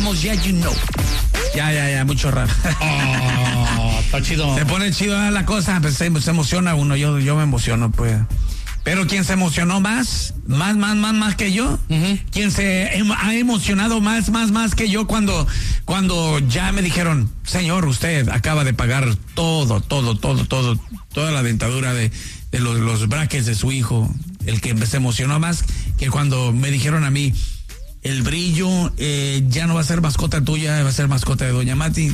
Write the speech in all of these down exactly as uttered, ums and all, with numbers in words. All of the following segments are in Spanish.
llamamos Yeah You Know. Ya, ya, ya, mucho raro. Oh, está chido. Se pone chido la cosa, pues se, se emociona uno, yo, yo me emociono, pues. Pero quien se emocionó más, más, más, más, más que yo, uh-huh. quien se em, ha emocionado más, más, más que yo cuando, cuando ya me dijeron, señor, usted acaba de pagar todo, todo, todo, todo, toda la dentadura de, de los, los brackets de su hijo. El que se emocionó más que cuando me dijeron a mí, el Brillo eh, ya no va a ser mascota tuya, va a ser mascota de Doña Mati.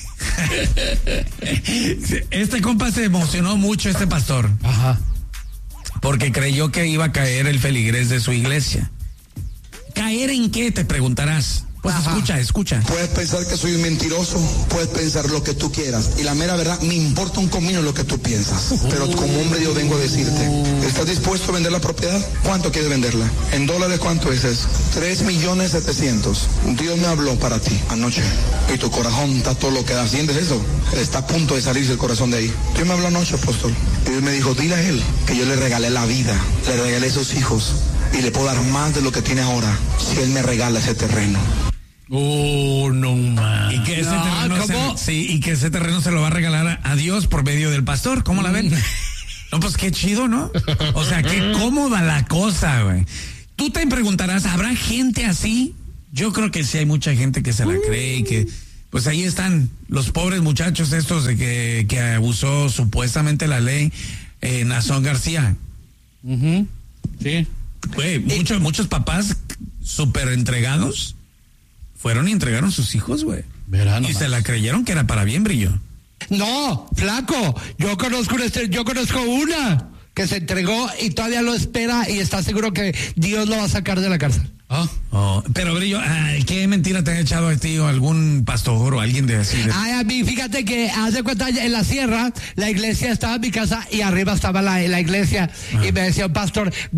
Este compa se emocionó mucho, este pastor. Ajá. Porque creyó que iba a caer el feligrés de su iglesia. ¿Caer en qué? Te preguntarás. Pues Ajá. escucha, escucha. Puedes pensar que soy un mentiroso, puedes pensar lo que tú quieras. Y la mera verdad, me importa un comino lo que tú piensas. Pero como hombre yo vengo a decirte, ¿estás dispuesto a vender la propiedad? ¿Cuánto quieres venderla? ¿En dólares cuánto es eso? Tres millones setecientos. Dios me habló para ti anoche. Y tu corazón está todo lo que da. ¿Sientes eso? Está a punto de salirse el corazón de ahí. Dios me habló anoche, apóstol. Dios me dijo, dile a él que yo le regalé la vida, le regalé esos hijos. Y le puedo dar más de lo que tiene ahora si él me regala ese terreno. Oh, no man. Y que ese no, terreno ¿cómo? se, sí, y que ese terreno se lo va a regalar a Dios por medio del pastor. ¿Cómo la ven? No, pues qué chido, ¿no? O sea, qué cómoda la cosa, güey. Tú te preguntarás, ¿habrá gente así? Yo creo que sí hay mucha gente que se la cree y que, pues ahí están los pobres muchachos estos de que, que abusó supuestamente la ley, eh, Nazón García. Uh-huh. Sí. Güey, muchos, muchos papás súper entregados fueron y entregaron sus hijos, güey. Y se la creyeron que era para bien, Brillo. No, flaco, yo conozco este, yo conozco una que se entregó y todavía lo espera y está seguro que Dios lo va a sacar de la cárcel. Oh, oh, pero Brillo, ay, ¿qué mentira te han echado a ti o algún pastor o alguien de así? De... Ay, a mí, fíjate que hace cuenta en la sierra, la iglesia estaba en mi casa y arriba estaba la, la iglesia. Ah. Y me decía un pastor,